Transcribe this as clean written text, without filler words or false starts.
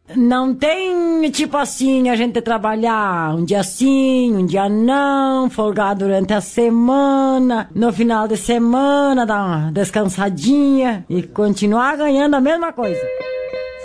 Não tem, tipo assim, a gente trabalhar um dia sim, um dia não, folgar durante a semana, no final de semana dar uma descansadinha e continuar ganhando a mesma coisa.